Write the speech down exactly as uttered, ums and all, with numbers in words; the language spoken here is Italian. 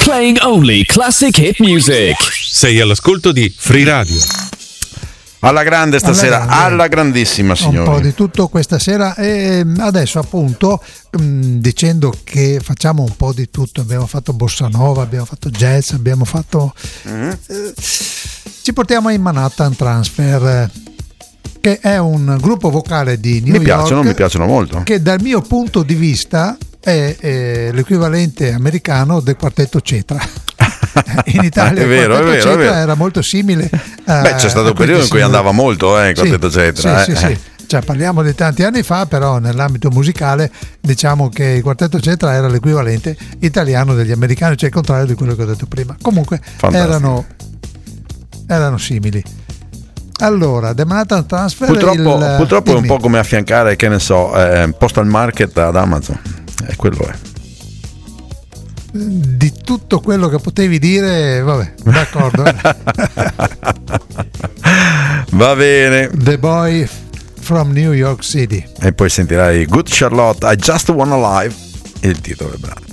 Playing only classic hit music. Sei all'ascolto di Free Radio. Alla grande stasera, alla, grande. alla grandissima, signori. Un po' di tutto questa sera e adesso appunto mh, dicendo che facciamo un po' di tutto, abbiamo fatto bossa nova, abbiamo fatto jazz, abbiamo fatto mm-hmm. eh, ci portiamo in Manhattan Transfer, che è un gruppo vocale di New mi York. Piacciono, mi piacciono molto. Che dal mio punto di vista è, è l'equivalente americano del quartetto Cetra. In Italia è vero, il quartetto è vero, Cetra è vero. era molto simile a, Beh, c'è stato un periodo in cui andava molto eh, il quartetto sì, Cetra. Sì, eh. sì, sì. Cioè, parliamo di tanti anni fa, però nell'ambito musicale diciamo che il quartetto Cetra era l'equivalente italiano degli americani, cioè il contrario di quello che ho detto prima. Comunque erano, erano simili. Allora, The Manhattan Transfer purtroppo, il, purtroppo è un po' come affiancare, che ne so, eh, Postal Market ad Amazon. E quello è. Di tutto quello che potevi dire, vabbè, d'accordo. Va bene. The Boy from New York City. E poi sentirai Good Charlotte, I Just Wanna Live, il titolo del brano.